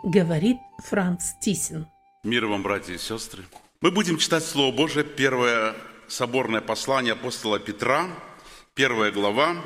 говорит Франц Тиссен. Мир вам, братья и сестры. Мы будем читать Слово Божие, первое соборное послание апостола Петра, 1 глава.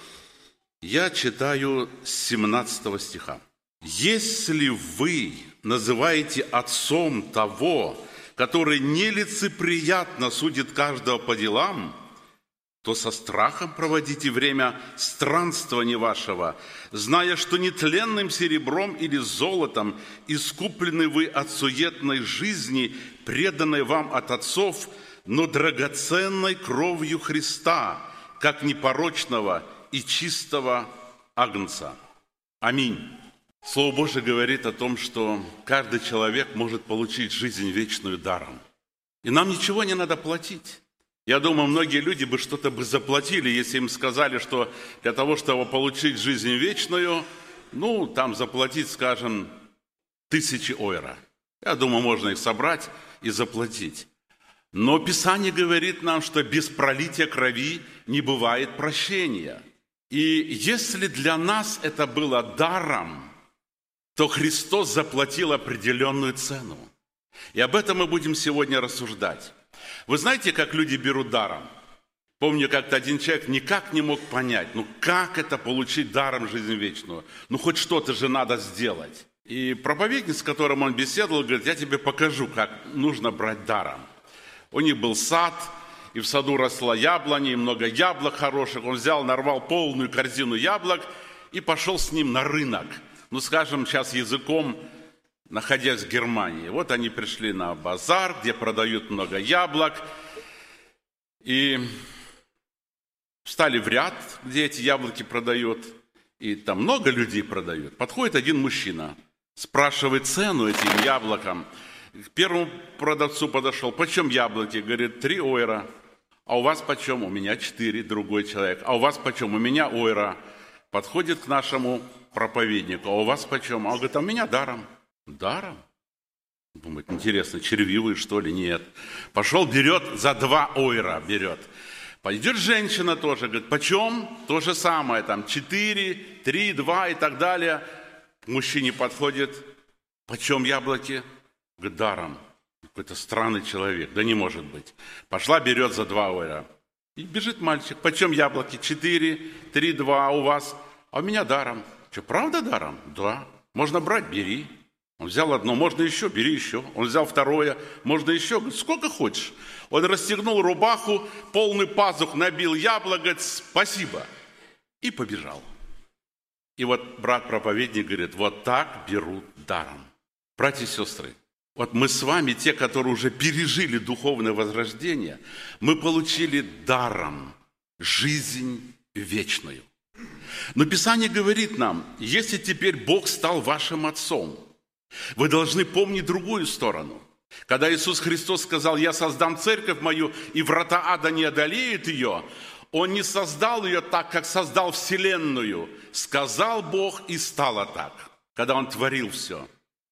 Я читаю с 17 стиха. «Если вы называете отцом того, который нелицеприятно судит каждого по делам, то со страхом проводите время странствования вашего, зная, что нетленным серебром или золотом искуплены вы от суетной жизни, преданной вам от отцов, но драгоценной кровью Христа, как непорочного и чистого агнца». Аминь. Слово Божие говорит о том, что каждый человек может получить жизнь вечную даром. И нам ничего не надо платить. Я думаю, многие люди бы что-то бы заплатили, если им сказали, что для того, чтобы получить жизнь вечную, там заплатить, скажем, 1000 евро. Я думаю, можно их собрать и заплатить. Но Писание говорит нам, что без пролития крови не бывает прощения. И если для нас это было даром, то Христос заплатил определенную цену. И об этом мы будем сегодня рассуждать. Вы знаете, как люди берут даром? Помню, как-то один человек никак не мог понять, как это получить даром жизнь вечную? Хоть что-то же надо сделать. И проповедник, с которым он беседовал, говорит: я тебе покажу, как нужно брать даром. У них был сад, и в саду росла яблоня, и много яблок хороших. Он взял, нарвал полную корзину яблок и пошел с ним на рынок. Скажем сейчас языком, находясь в Германии. Вот они пришли на базар, где продают много яблок, и встали в ряд, где эти яблоки продают, и там много людей продают. Подходит один мужчина, спрашивает цену этим яблокам. К первому продавцу подошел: почем яблоки? Говорит: 3 евро. А у вас почем? У меня 4, другой человек. А у вас почем? У меня евро. Подходит к нашему проповеднику: а у вас почем? А он говорит: а у меня даром. Даром? Думает, интересно, червивый, что ли? Нет. Пошел, берет за 2 евро, берет. Пойдет женщина тоже, говорит: почем? То же самое, 4, 3, 2 и так далее. К мужчине подходит: почем яблоки? Говорит: даром. Какой-то странный человек, да не может быть. Пошла, берет за 2 евро. И бежит мальчик: почем яблоки? 4, 3, 2, а у вас? А у меня даром. Что, правда даром? Да. Можно брать, бери. Он взял одно: можно еще, бери еще. Он взял второе: можно еще. Говорит: сколько хочешь. Он расстегнул рубаху, полный пазух набил яблок, говорит: спасибо. И побежал. И вот брат-проповедник говорит: вот так берут даром. Братья и сестры, вот мы с вами, те, которые уже пережили духовное возрождение, мы получили даром жизнь вечную. Но Писание говорит нам: если теперь Бог стал вашим отцом, вы должны помнить другую сторону. Когда Иисус Христос сказал: я создам церковь мою, и врата ада не одолеют ее, Он не создал ее так, как создал вселенную. Сказал Бог, и стало так. Когда Он творил все,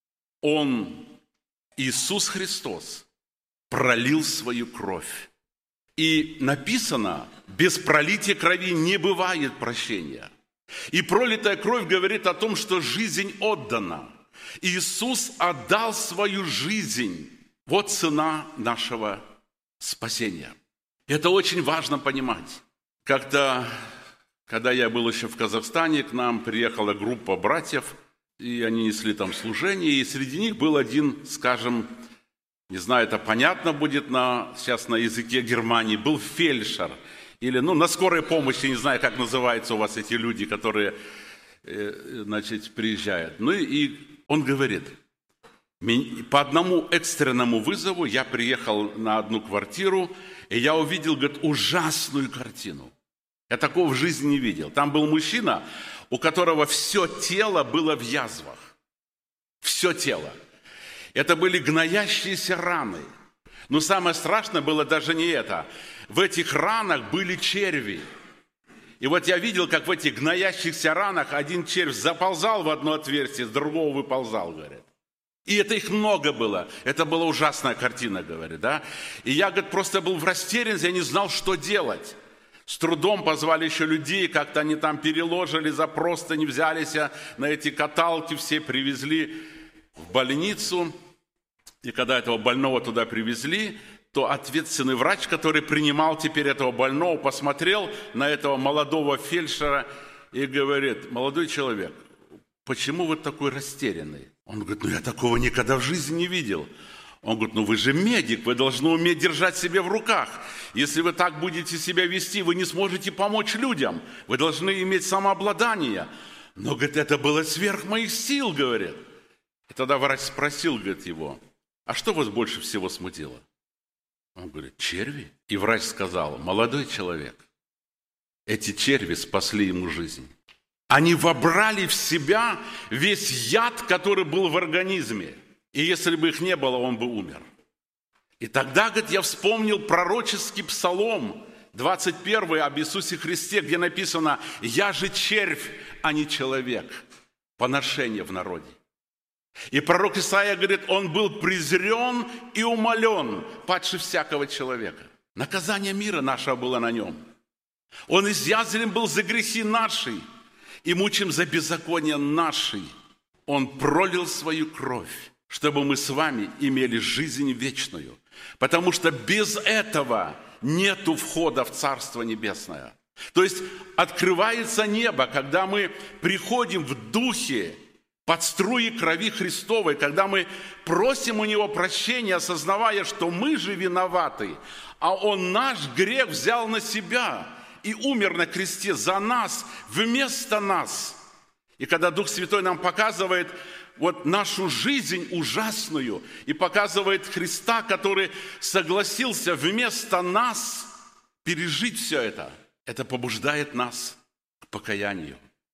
Иисус Христос, пролил свою кровь. И написано: без пролития крови не бывает прощения. И пролитая кровь говорит о том, что жизнь отдана. Иисус отдал свою жизнь. Вот цена нашего спасения. Это очень важно понимать. Как-то, когда я был еще в Казахстане, к нам приехала группа братьев, и они несли там служение, и среди них был один, скажем, не знаю, это понятно будет сейчас на языке Германии, был фельдшер. Или, на скорой помощи, не знаю, как называются у вас эти люди, которые, приезжают. И он говорит: по одному экстренному вызову я приехал на одну квартиру, и я увидел, говорит, ужасную картину. Я такого в жизни не видел. Там был мужчина, у которого все тело было в язвах. Все тело. Это были гноящиеся раны. Но самое страшное было даже не это. В этих ранах были черви. И вот я видел, как в этих гноящихся ранах один червь заползал в одно отверстие, с другого выползал, говорит. И это их много было. Это была ужасная картина, говорит, да. И я, говорит, просто был в растерянности, я не знал, что делать. С трудом позвали еще людей, как-то они там переложили за простыни, взялись на эти каталки, все привезли. в больницу, и когда этого больного туда привезли, то ответственный врач, который принимал теперь этого больного, посмотрел на этого молодого фельдшера и говорит: молодой человек, почему вы такой растерянный? Он говорит: я такого никогда в жизни не видел. Он говорит: вы же медик, вы должны уметь держать себя в руках. Если вы так будете себя вести, вы не сможете помочь людям. Вы должны иметь самообладание. Но, говорит, это было сверх моих сил, говорит. И тогда врач спросил, говорит, его: а что вас больше всего смутило? Он говорит: черви. И врач сказал: молодой человек, эти черви спасли ему жизнь. Они вобрали в себя весь яд, который был в организме. И если бы их не было, он бы умер. И тогда, говорит, я вспомнил пророческий псалом 21 об Иисусе Христе, где написано: «Я же червь, а не человек». Поношение в народе. И пророк Исаия говорит: он был презрен и умолен, падше всякого человека. Наказание мира нашего было на нем. Он изъязвлен был за грехи наши и мучим за беззаконие наши. Он пролил свою кровь, чтобы мы с вами имели жизнь вечную. Потому что без этого нету входа в Царство Небесное. То есть открывается небо, когда мы приходим в духе под струи крови Христовой, когда мы просим у Него прощения, осознавая, что мы же виноваты, а Он наш грех взял на себя и умер на кресте за нас, вместо нас. И когда Дух Святой нам показывает вот нашу жизнь ужасную и показывает Христа, который согласился вместо нас пережить все это побуждает нас к покаянию.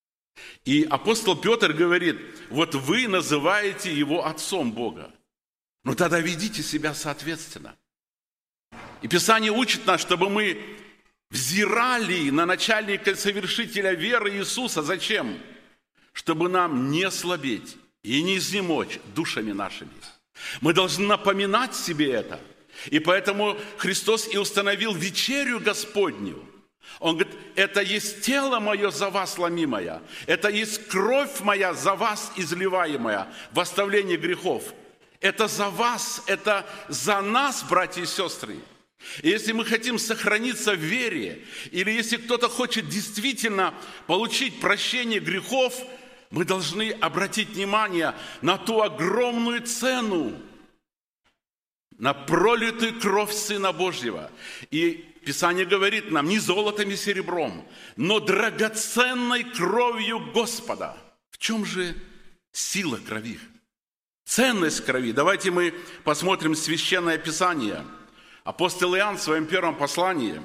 И апостол Петр говорит: вот вы называете его отцом Бога, но тогда ведите себя соответственно. И Писание учит нас, чтобы мы взирали на начальника и совершителя веры Иисуса. Зачем? Чтобы нам не слабеть и не изнемочь душами нашими. Мы должны напоминать себе это. И поэтому Христос и установил вечерю Господню. Он говорит: это есть тело мое за вас ломимое, это есть кровь моя за вас изливаемая в оставление грехов. Это за вас, это за нас, братья и сестры. И если мы хотим сохраниться в вере, или если кто-то хочет действительно получить прощение грехов, мы должны обратить внимание на ту огромную цену, на пролитую кровь Сына Божьего. И Писание говорит нам: не золотом и серебром, но драгоценной кровью Господа. В чем же сила крови? Ценность крови. Давайте мы посмотрим Священное Писание. Апостол Иоанн в своем первом послании,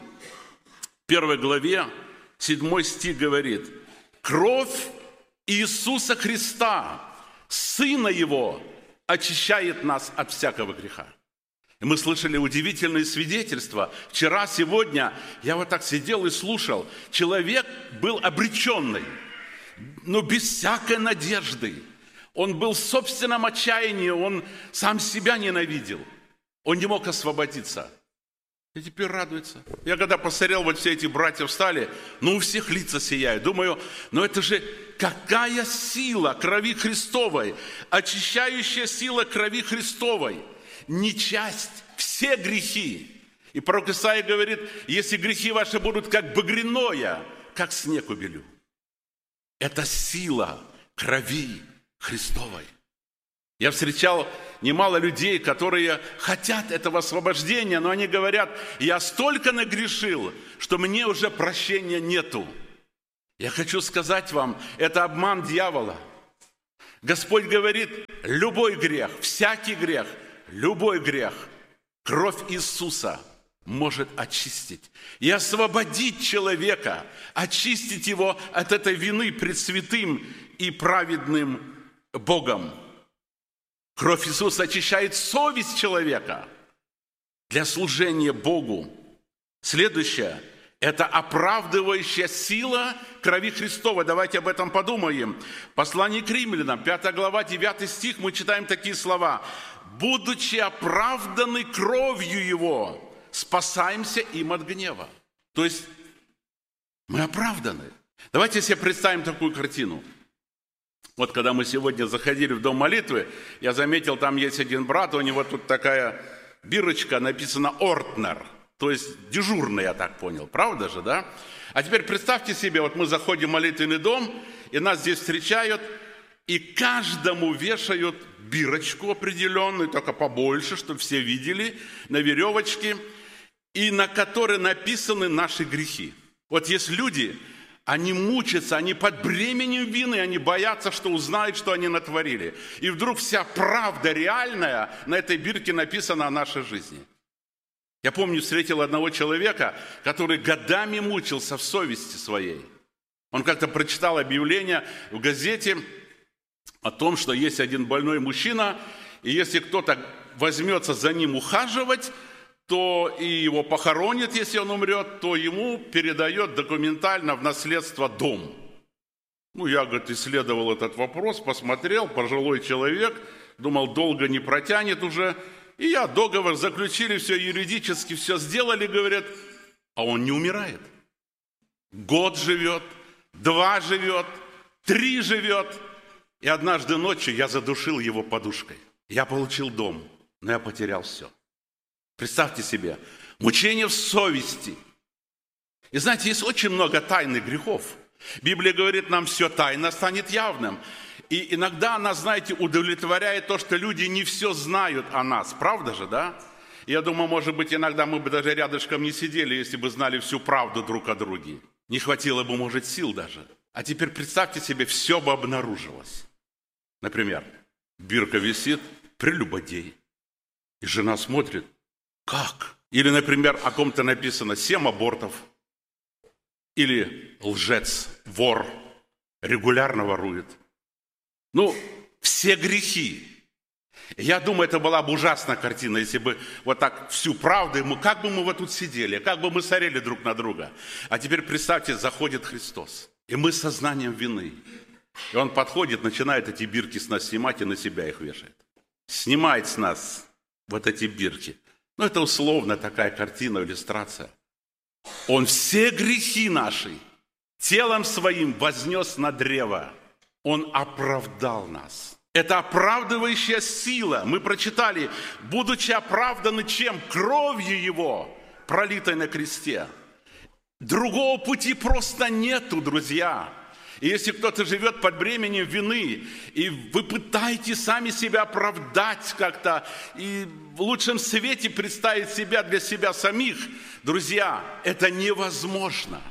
1 главе, 7 стих говорит: кровь Иисуса Христа, Сына Его, очищает нас от всякого греха. И мы слышали удивительные свидетельства. Вчера, сегодня я вот так сидел и слушал. Человек был обреченный, но без всякой надежды. Он был в собственном отчаянии, он сам себя ненавидел. Он не мог освободиться. И теперь радуется. Я когда посмотрел, вот все эти братья встали, у всех лица сияют. Думаю, это же какая сила крови Христовой, очищающая сила крови Христовой. Не часть, все грехи. И пророк Исаия говорит: если грехи ваши будут как багряное, как снег убелю. Это сила крови Христовой. Я встречал немало людей, которые хотят этого освобождения, но они говорят: я столько нагрешил, что мне уже прощения нету. Я хочу сказать вам, это обман дьявола. Господь говорит: любой грех, всякий грех, любой грех, кровь Иисуса может очистить и освободить человека, очистить его от этой вины пред святым и праведным Богом. Кровь Иисуса очищает совесть человека для служения Богу. Следующее – это оправдывающая сила крови Христовой. Давайте об этом подумаем. Послание к Римлянам, 5 глава, 9 стих, мы читаем такие слова: «Будучи оправданы кровью Его, спасаемся им от гнева». То есть мы оправданы. Давайте себе представим такую картину. Вот когда мы сегодня заходили в дом молитвы, я заметил, там есть один брат, у него тут такая бирочка, написано «Ортнер», то есть дежурный, я так понял, правда же, да? А теперь представьте себе, вот мы заходим в молитвенный дом, и нас здесь встречают, и каждому вешают бирочку определенную, только побольше, чтобы все видели, на веревочке, и на которой написаны наши грехи. Вот есть люди, они мучатся, они под бременем вины, они боятся, что узнают, что они натворили. И вдруг вся правда реальная на этой бирке написана о нашей жизни. Я помню, встретил одного человека, который годами мучился в совести своей. Он как-то прочитал объявление в газете о том, что есть один больной мужчина, и если кто-то возьмется за ним ухаживать, то и его похоронит, если он умрет, то ему передает документально в наследство дом. Я, говорит, исследовал этот вопрос, посмотрел, пожилой человек, думал, долго не протянет уже. И я договор заключили, все юридически, все сделали, говорят, а он не умирает. Год живет, 2 живет, 3 живет. И однажды ночью я задушил его подушкой. Я получил дом, но я потерял все. Представьте себе, мучение в совести. И знаете, есть очень много тайных грехов. Библия говорит нам, все тайно станет явным. И иногда нас, знаете, удовлетворяет то, что люди не все знают о нас. Правда же, да? Я думаю, может быть, иногда мы бы даже рядышком не сидели, если бы знали всю правду друг о друге. Не хватило бы, может, сил даже. А теперь представьте себе, все бы обнаружилось. Например, бирка висит, прелюбодей. И жена смотрит, как? Или, например, о ком-то написано 7 абортов. Или лжец, вор, регулярно ворует. Все грехи. Я думаю, это была бы ужасная картина, если бы вот так всю правду, как бы мы вот тут сидели, как бы мы смотрели друг на друга. А теперь представьте, заходит Христос, и мы с сознанием вины. И Он подходит, начинает эти бирки с нас снимать и на себя их вешает. Снимает с нас вот эти бирки. Это условно такая картина, иллюстрация. Он все грехи наши телом своим вознес на древо. Он оправдал нас. Это оправдывающая сила. Мы прочитали, будучи оправданы чем? Кровью Его, пролитой на кресте. Другого пути просто нету, друзья. И если кто-то живет под бременем вины, и вы пытаетесь сами себя оправдать как-то, и в лучшем свете представить себя для себя самих, друзья, это невозможно.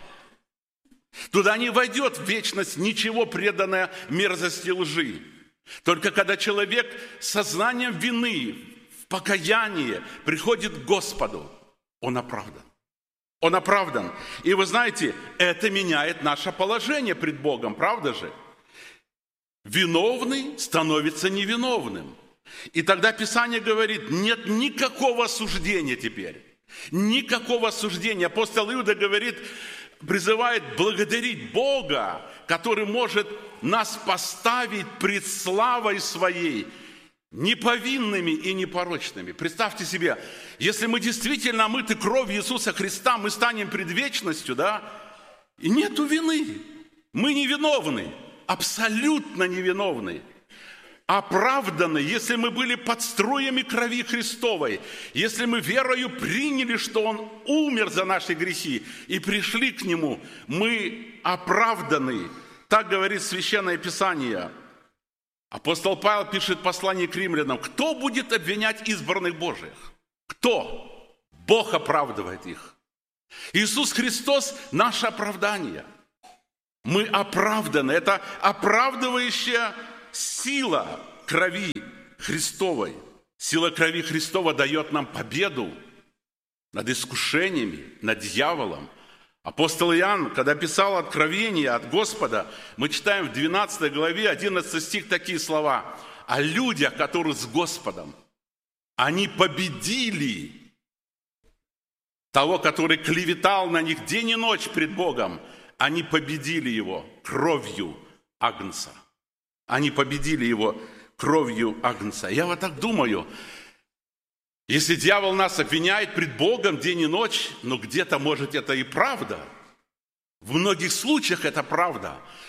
Туда не войдет в вечность ничего, преданное мерзости лжи. Только когда человек с сознанием вины, в покаянии приходит к Господу, он оправдан. Он оправдан. И вы знаете, это меняет наше положение пред Богом, правда же? Виновный становится невиновным. И тогда Писание говорит, нет никакого осуждения теперь. Никакого осуждения. Апостол Иуда говорит, призывает благодарить Бога, который может нас поставить пред славой Своей, неповинными и непорочными. Представьте себе, если мы действительно омыты кровью Иисуса Христа, мы станем пред вечностью, да? И нету вины. Мы невиновны, абсолютно невиновны. Оправданы, если мы были под струями крови Христовой, если мы верою приняли, что Он умер за наши грехи и пришли к Нему, мы оправданы. Так говорит Священное Писание. Апостол Павел пишет послание к римлянам. Кто будет обвинять избранных Божьих? Кто? Бог оправдывает их. Иисус Христос – наше оправдание. Мы оправданы. Это оправдывающая сила крови Христовой. Сила крови Христова дает нам победу над искушениями, над дьяволом. Апостол Иоанн, когда писал откровение от Господа, мы читаем в 12 главе, 11 стих, такие слова. О людях, которые с Господом, они победили того, который клеветал на них день и ночь пред Богом. Они победили его кровью Агнца. Они победили его кровью Агнца. Я вот так думаю, если дьявол нас обвиняет пред Богом день и ночь, но где-то, может, это и правда. В многих случаях это правда.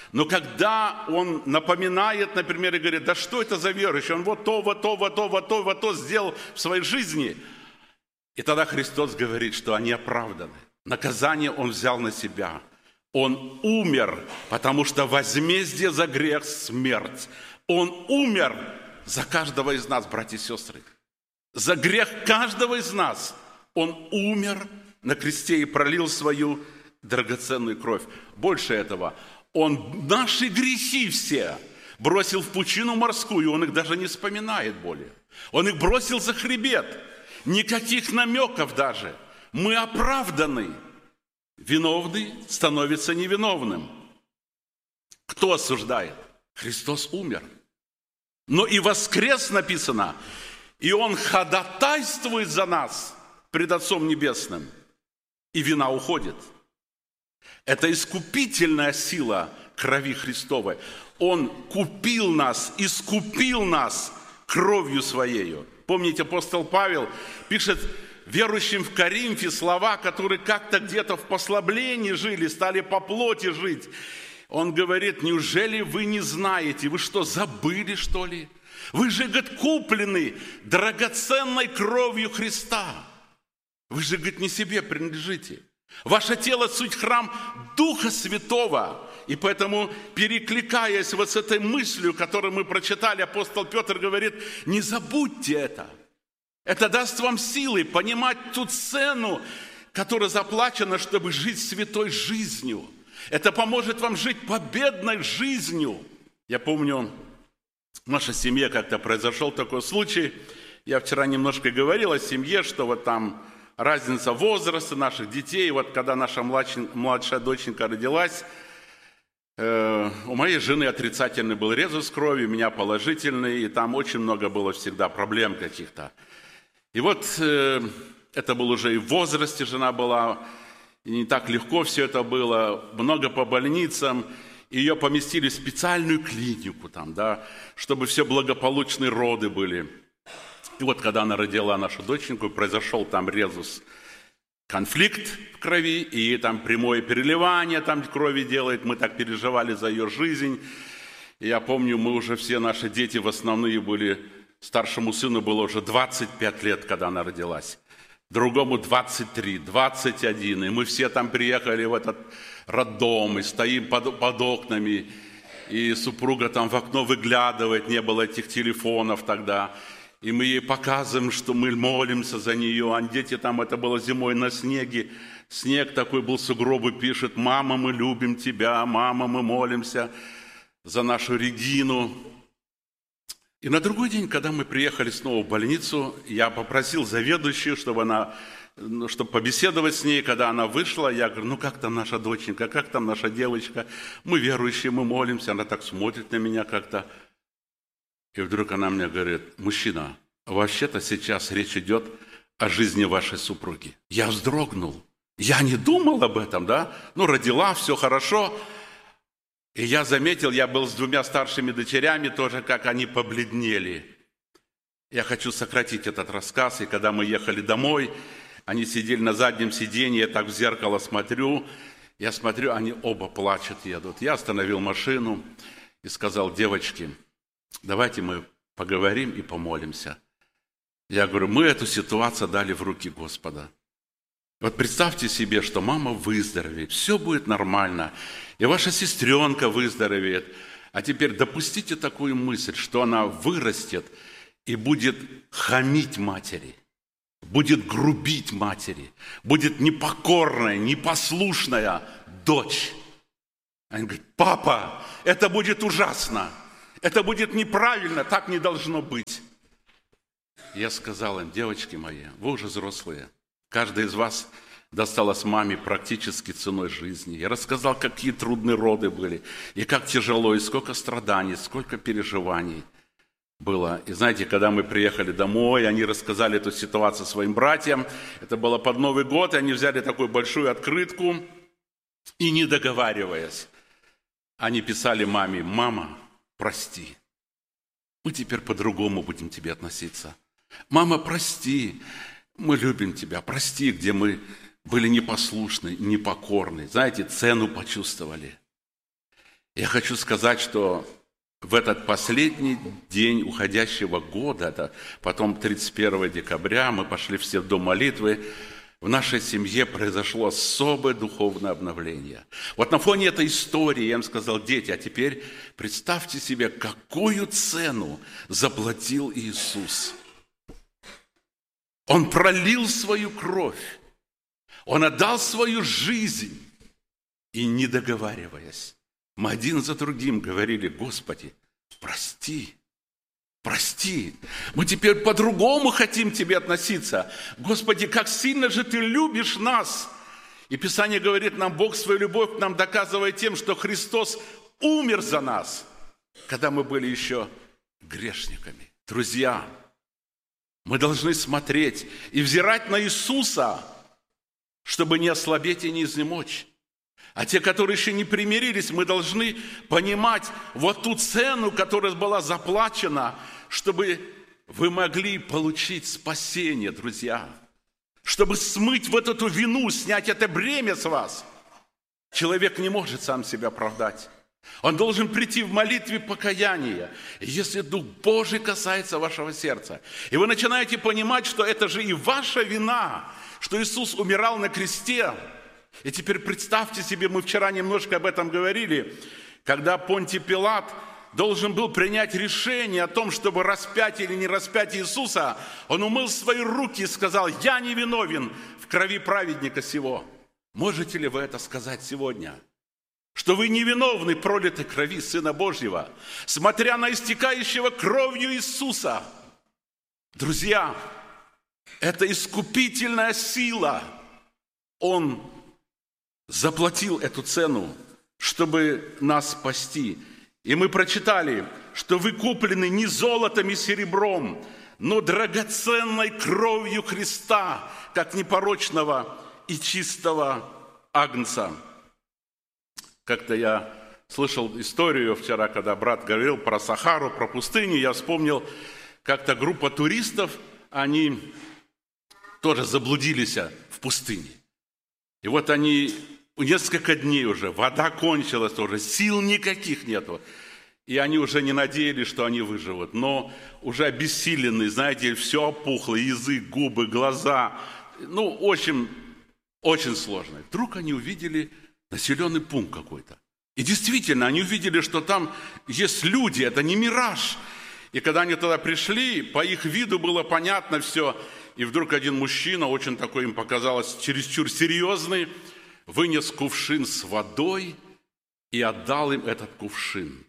Но когда он напоминает, например, и говорит, да что это за верующий, он вот то сделал в своей жизни. И тогда Христос говорит, что они оправданы. Наказание он взял на себя. Он умер, потому что возмездие за грех – смерть. Он умер за каждого из нас, братья и сестры. За грех каждого из нас. Он умер на кресте и пролил свою драгоценную кровь. Больше этого, он наши грехи все бросил в пучину морскую, он их даже не вспоминает более. Он их бросил за хребет. Никаких намеков даже. Мы оправданы. Виновный становится невиновным. Кто осуждает? Христос умер. Но и воскрес написано, и Он ходатайствует за нас пред Отцом Небесным, и вина уходит. Это искупительная сила крови Христовой. Он купил нас, искупил нас кровью Своею. Помните, апостол Павел пишет верующим в Коринфе слова, которые как-то где-то в послаблении жили, стали по плоти жить. Он говорит, неужели вы не знаете? Вы что, забыли, что ли? Вы же, говорит, куплены драгоценной кровью Христа. Вы же, говорит, не себе принадлежите. Ваше тело – суть храм Духа Святого. И поэтому, перекликаясь вот с этой мыслью, которую мы прочитали, апостол Петр говорит, не забудьте это. Это даст вам силы понимать ту цену, которая заплачена, чтобы жить святой жизнью. Это поможет вам жить победной жизнью. Я помню, в нашей семье как-то произошел такой случай. Я вчера немножко говорил о семье, что вот там разница возраста наших детей. Вот когда наша младшая доченька родилась, у моей жены отрицательный был резус крови, у меня положительный, и там очень много было всегда проблем каких-то. И вот это было уже и в возрасте, жена была, и не так легко все это было, много по больницам. Ее поместили в специальную клинику, там, да, чтобы все благополучные роды были. И вот когда она родила нашу доченьку, произошел там резус, конфликт в крови, и там прямое переливание там крови делает. Мы так переживали за ее жизнь. И я помню, мы уже все наши дети в основные были. Старшему сыну было уже 25 лет, когда она родилась. Другому 23, 21. И мы все там приехали в этот роддом, и стоим под окнами. И супруга там в окно выглядывает, не было этих телефонов тогда. И мы ей показываем, что мы молимся за нее. А дети там, это было зимой на снеге. Снег такой был, сугробы пишет: «Мама, мы любим тебя, мама, мы молимся за нашу Регину». И на другой день, когда мы приехали снова в больницу, я попросил заведующую, чтобы побеседовать с ней. Когда она вышла, я говорю, как там наша доченька, как там наша девочка? Мы верующие, мы молимся. Она так смотрит на меня как-то. И вдруг она мне говорит: мужчина, вообще-то сейчас речь идет о жизни вашей супруги. Я вздрогнул. Я не думал об этом, да? Родила, все хорошо. И я заметил, я был с 2 старшими дочерями, тоже как они побледнели. Я хочу сократить этот рассказ. И когда мы ехали домой, они сидели на заднем сиденье, я так в зеркало смотрю. Я смотрю, они оба плачут, едут. Я остановил машину и сказал: девочки, давайте мы поговорим и помолимся. Я говорю, мы эту ситуацию дали в руки Господа. Вот представьте себе, что мама выздоровеет, все будет нормально, и ваша сестренка выздоровеет. А теперь допустите такую мысль, что она вырастет и будет хамить матери, будет грубить матери, будет непокорная, непослушная дочь. Она говорит: папа, это будет ужасно, это будет неправильно, так не должно быть. Я сказал им: девочки мои, вы уже взрослые. Каждый из вас досталось маме практически ценой жизни. Я рассказал, какие трудные роды были, и как тяжело, и сколько страданий, сколько переживаний было. И знаете, когда мы приехали домой, они рассказали эту ситуацию своим братьям. Это было под Новый год, и они взяли такую большую открытку, и не договариваясь, они писали маме: мама, прости, мы теперь по-другому будем к тебе относиться. Мама, прости, мы любим тебя, прости, где мы были непослушны, непокорны. Знаете, цену почувствовали. Я хочу сказать, что в этот последний день уходящего года, это потом 31 декабря, мы пошли все в дом молитвы, в нашей семье произошло особое духовное обновление. Вот на фоне этой истории я им сказал: дети, а теперь представьте себе, какую цену заплатил Иисус. Он пролил свою кровь, Он отдал свою жизнь, и не договариваясь, мы один за другим говорили: Господи, прости, прости. Мы теперь по-другому хотим к Тебе относиться. Господи, как сильно же Ты любишь нас. И Писание говорит нам, Бог свою любовь к нам доказывает тем, что Христос умер за нас, когда мы были еще грешниками. Друзья, мы должны смотреть и взирать на Иисуса, чтобы не ослабеть и не изнемочь. А те, которые еще не примирились, мы должны понимать вот ту цену, которая была заплачена, чтобы вы могли получить спасение, друзья. Чтобы смыть вот эту вину, снять это бремя с вас. Человек не может сам себя оправдать. Он должен прийти в молитве покаяния, если Дух Божий касается вашего сердца. И вы начинаете понимать, что это же и ваша вина, что Иисус умирал на кресте. И теперь представьте себе, мы вчера немножко об этом говорили, когда Понтий Пилат должен был принять решение о том, чтобы распять или не распять Иисуса, он умыл свои руки и сказал: «Я не виновен в крови праведника сего». Можете ли вы это сказать сегодня? Что вы невиновны в пролитой крови Сына Божьего, смотря на истекающего кровью Иисуса. Друзья, это искупительная сила. Он заплатил эту цену, чтобы нас спасти. И мы прочитали, что вы куплены не золотом и серебром, но драгоценной кровью Христа, как непорочного и чистого агнца. Как-то я слышал историю вчера, когда брат говорил про Сахару, про пустыню. Я вспомнил, как-то группа туристов, они тоже заблудились в пустыне. И вот они несколько дней уже, вода кончилась уже, сил никаких нету. И они уже не надеялись, что они выживут. Но уже обессиленные, знаете, все опухло, язык, губы, глаза. Очень сложно. Вдруг они увидели населенный пункт какой-то. И действительно, они увидели, что там есть люди, это не мираж. И когда они туда пришли, по их виду было понятно все. И вдруг один мужчина, очень такой, им показалось, чересчур серьезный, вынес кувшин с водой и отдал им этот кувшин.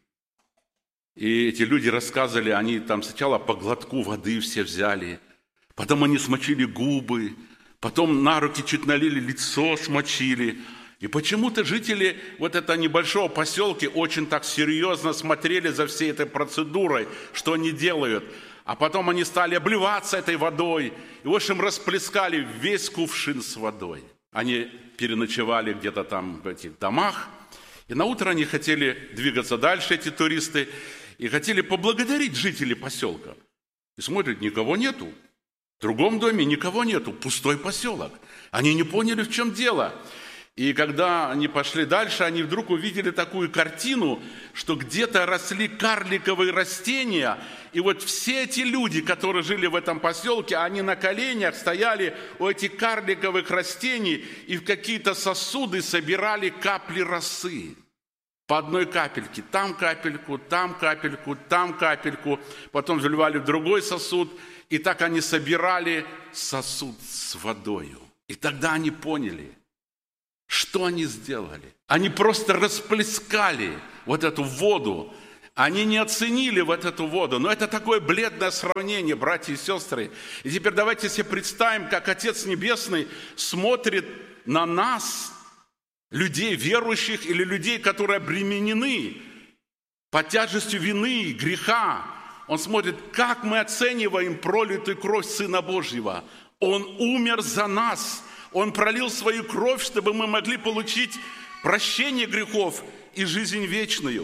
И эти люди рассказывали, они там сначала по глотку воды все взяли, потом они смочили губы, потом на руки чуть налили, лицо смочили. И почему-то жители вот этого небольшого поселка очень так серьезно смотрели за всей этой процедурой, что они делают. А потом они стали обливаться этой водой. И, в общем, расплескали весь кувшин с водой. Они переночевали где-то там в этих домах. И на утро они хотели двигаться дальше, эти туристы, и хотели поблагодарить жителей поселка. И смотрят, никого нету. В другом доме никого нету, пустой поселок. Они не поняли, в чем дело. И когда они пошли дальше, они вдруг увидели такую картину, что где-то росли карликовые растения, и вот все эти люди, которые жили в этом поселке, они на коленях стояли у этих карликовых растений и в какие-то сосуды собирали капли росы. По одной капельке, там капельку, там капельку, там капельку, потом заливали в другой сосуд, и так они собирали сосуд с водою. И тогда они поняли, что они сделали. Они просто расплескали вот эту воду. Они не оценили вот эту воду. Но это такое бледное сравнение, братья и сестры. И теперь давайте себе представим, как Отец Небесный смотрит на нас, людей верующих или людей, которые обременены под тяжестью вины и греха. Он смотрит, как мы оцениваем пролитую кровь Сына Божьего. Он умер за нас. Он пролил свою кровь, чтобы мы могли получить прощение грехов и жизнь вечную.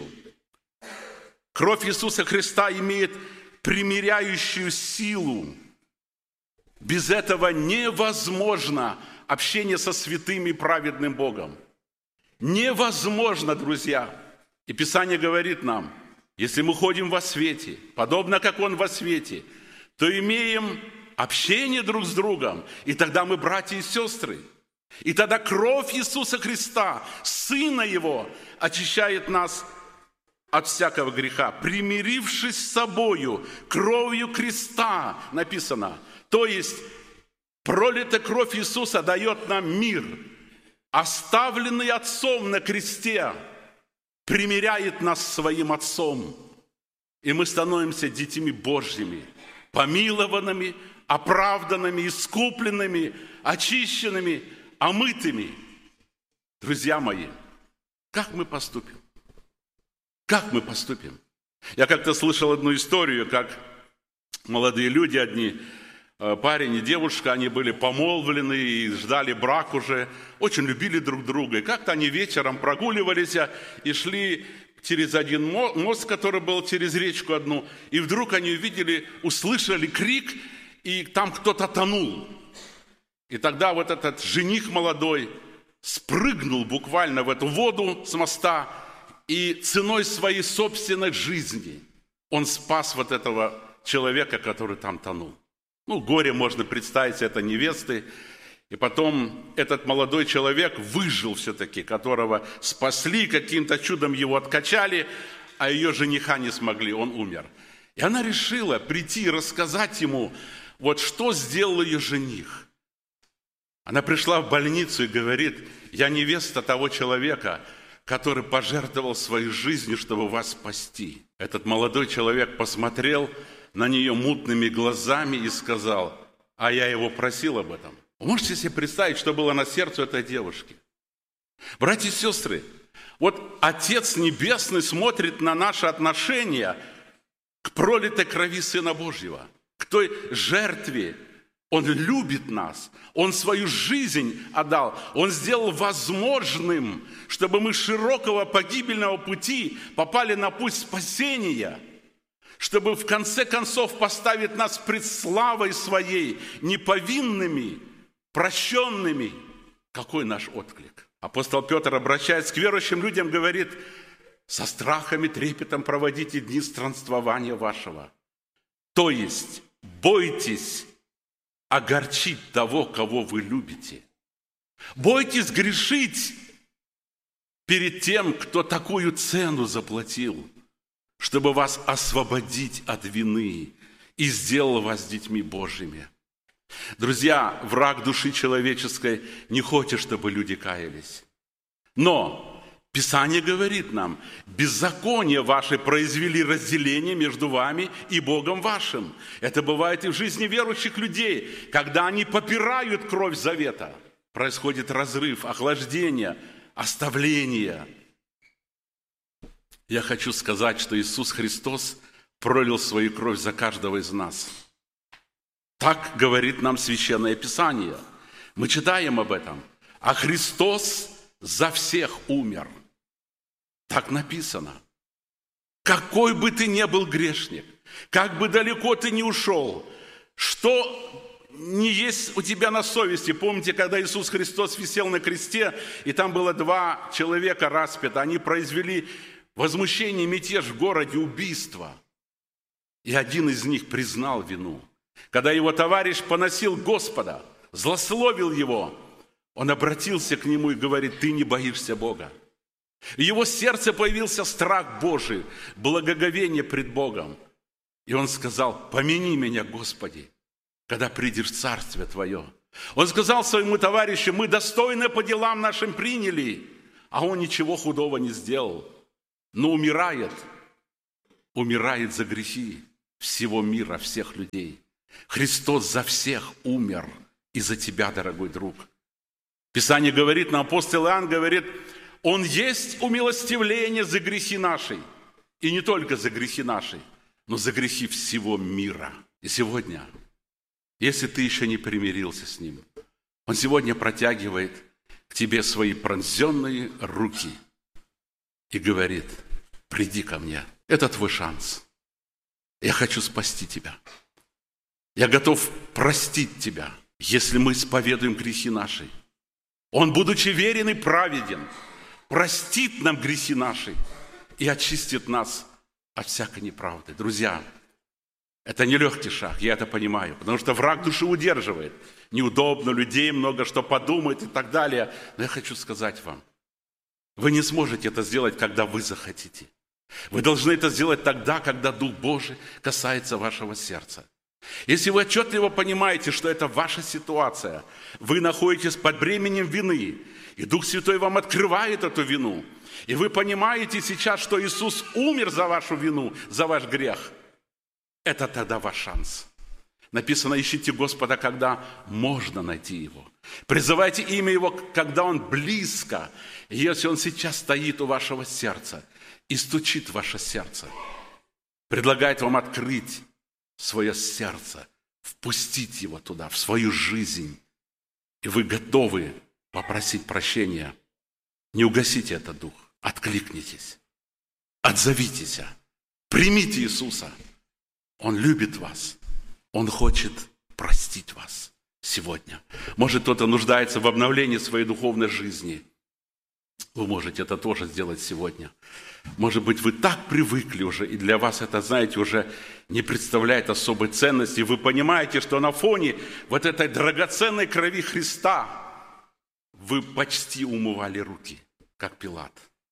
Кровь Иисуса Христа имеет примиряющую силу. Без этого невозможно общение со святым и праведным Богом. Невозможно, друзья. И Писание говорит нам, если мы ходим во свете, подобно как Он во свете, то имеем общение друг с другом, и тогда мы братья и сестры. И тогда кровь Иисуса Христа, Сына Его, очищает нас от всякого греха, примирившись с собою кровью креста, написано. То есть пролитая кровь Иисуса дает нам мир, оставленный Отцом на кресте, примиряет нас с своим Отцом. И мы становимся детьми Божьими, помилованными, оправданными, искупленными, очищенными, омытыми. Друзья мои, как мы поступим? Как мы поступим? Я как-то слышал одну историю, как молодые люди одни, парень и девушка, они были помолвлены и ждали брак уже, очень любили друг друга. И как-то они вечером прогуливались и шли через один мост, который был через речку одну, и вдруг они увидели, услышали крик, и там кто-то тонул. И тогда вот этот жених молодой спрыгнул буквально в эту воду с моста, и ценой своей собственной жизни он спас вот этого человека, который там тонул. Горе можно представить, это невесты. И потом этот молодой человек выжил все-таки, которого спасли, каким-то чудом его откачали, а ее жениха не смогли, он умер. И она решила прийти и рассказать ему, вот что сделал ее жених. Она пришла в больницу и говорит, я невеста того человека, который пожертвовал своей жизнью, чтобы вас спасти. Этот молодой человек посмотрел на нее мутными глазами и сказал, а я его просил об этом. Вы можете себе представить, что было на сердце этой девушки? Братья и сестры, вот Отец Небесный смотрит на наши отношения к пролитой крови Сына Божьего, к той жертве. Он любит нас, Он свою жизнь отдал, Он сделал возможным, чтобы мы с широкого погибельного пути попали на путь спасения, чтобы в конце концов поставить нас пред славой Своей, неповинными, прощенными. Какой наш отклик? Апостол Петр, обращаясь к верующим людям, говорит, со страхом и трепетом проводите дни странствования вашего. То есть, бойтесь огорчить того, кого вы любите. Бойтесь грешить перед тем, кто такую цену заплатил, чтобы вас освободить от вины и сделал вас детьми Божьими. Друзья, враг души человеческой не хочет, чтобы люди каялись. Но Писание говорит нам, беззаконие ваши произвели разделение между вами и Богом вашим. Это бывает и в жизни верующих людей, когда они попирают кровь завета. Происходит разрыв, охлаждение, оставление. Я хочу сказать, что Иисус Христос пролил свою кровь за каждого из нас. Так говорит нам Священное Писание. Мы читаем об этом. А Христос за всех умер. Так написано. Какой бы ты ни был грешник, как бы далеко ты ни ушел, что не есть у тебя на совести. Помните, когда Иисус Христос висел на кресте, и там было 2 человека распяты, они произвели возмущение, мятеж в городе, убийство. И один из них признал вину. Когда его товарищ поносил Господа, злословил его, он обратился к нему и говорит, ты не боишься Бога. В его сердце появился страх Божий, благоговение пред Богом. И он сказал, помяни меня, Господи, когда придешь в Царствие Твое. Он сказал своему товарищу, мы достойно по делам нашим приняли, а он ничего худого не сделал. Но умирает за грехи всего мира, всех людей. Христос за всех умер и за тебя, дорогой друг. Писание говорит, нам апостол Иоанн говорит, Он есть умилостивление за грехи наши. И не только за грехи наши, но за грехи всего мира. И сегодня, если ты еще не примирился с Ним, Он сегодня протягивает к тебе свои пронзенные руки и говорит, приди ко мне, это твой шанс. Я хочу спасти тебя. Я готов простить тебя, если мы исповедуем грехи наши. Он, будучи верен и праведен, простит нам грехи наши и очистит нас от всякой неправды. Друзья, это нелегкий шаг, я это понимаю, потому что враг души удерживает. Неудобно, людей много, что подумают и так далее. Но я хочу сказать вам, вы не сможете это сделать, когда вы захотите. Вы должны это сделать тогда, когда Дух Божий касается вашего сердца. Если вы отчетливо понимаете, что это ваша ситуация, вы находитесь под бременем вины, и Дух Святой вам открывает эту вину, и вы понимаете сейчас, что Иисус умер за вашу вину, за ваш грех, это тогда ваш шанс. Написано, ищите Господа, когда можно найти Его. Призывайте имя Его, когда Он близко. И если Он сейчас стоит у вашего сердца и стучит в ваше сердце, предлагает вам открыть свое сердце, впустить Его туда, в свою жизнь, и вы готовы попросить прощения, не угасите этот дух, откликнитесь, отзовитесь, примите Иисуса. Он любит вас, Он хочет простить вас сегодня. Может, кто-то нуждается в обновлении своей духовной жизни. Вы можете это тоже сделать сегодня. Может быть, вы так привыкли уже, и для вас это, знаете, уже не представляет особой ценности. Вы понимаете, что на фоне вот этой драгоценной крови Христа вы почти умывали руки, как Пилат.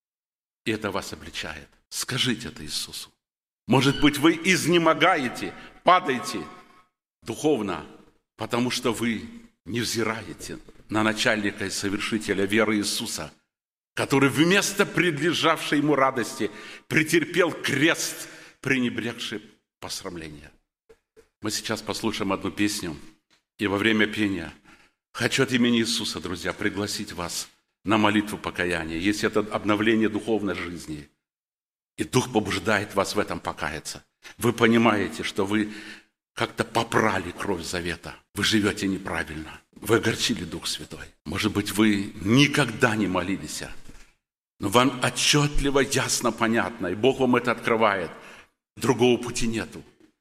И это вас обличает. Скажите это Иисусу. Может быть, вы изнемогаете, падаете духовно, потому что вы не взираете на начальника и совершителя веры Иисуса, который вместо предлежавшей ему радости претерпел крест, пренебрегший посрамление. Мы сейчас послушаем одну песню, и во время пения хочу от имени Иисуса, друзья, пригласить вас на молитву покаяния. Есть это обновление духовной жизни, и Дух побуждает вас в этом покаяться. Вы понимаете, что вы как-то попрали кровь завета. Вы живете неправильно. Вы огорчили Дух Святой. Может быть, вы никогда не молились, но вам отчетливо, ясно, понятно, и Бог вам это открывает. Другого пути нету.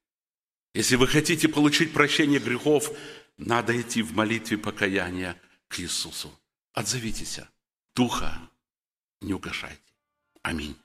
Если вы хотите получить прощение грехов, надо идти в молитве покаяния к Иисусу. Отзовитесь. Духа не угашайте. Аминь.